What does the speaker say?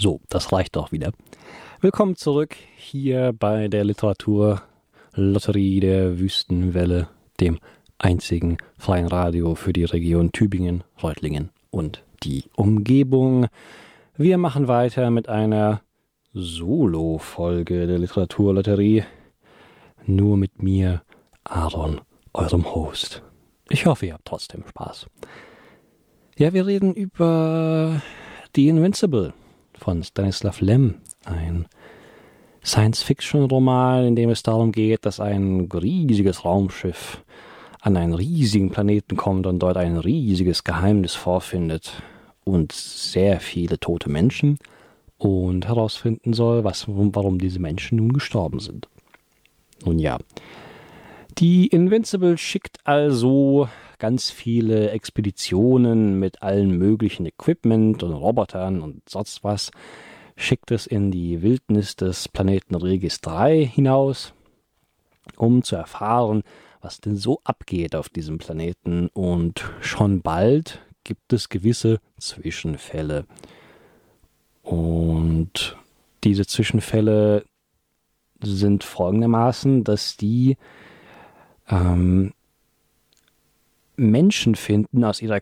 So, das reicht doch wieder. Willkommen zurück hier bei der Literaturlotterie der Wüstenwelle, dem einzigen freien Radio für die Region Tübingen, Reutlingen und die Umgebung. Wir machen weiter mit einer Solo-Folge der Literaturlotterie. Nur mit mir, Aaron, eurem Host. Ich hoffe, ihr habt trotzdem Spaß. Ja, wir reden über The Invincible von Stanislaw Lem, ein Science-Fiction-Roman, in dem es darum geht, dass ein riesiges Raumschiff an einen riesigen Planeten kommt und dort ein riesiges Geheimnis vorfindet und sehr viele tote Menschen und herausfinden soll, warum diese Menschen nun gestorben sind. Nun ja, die Invincible schickt also ganz viele Expeditionen mit allen möglichen Equipment und Robotern und sonst was, schickt es in die Wildnis des Planeten Regis 3 hinaus, um zu erfahren, was denn so abgeht auf diesem Planeten. Und schon bald gibt es gewisse Zwischenfälle. Und diese Zwischenfälle sind folgendermaßen, dass die Menschen finden aus ihrer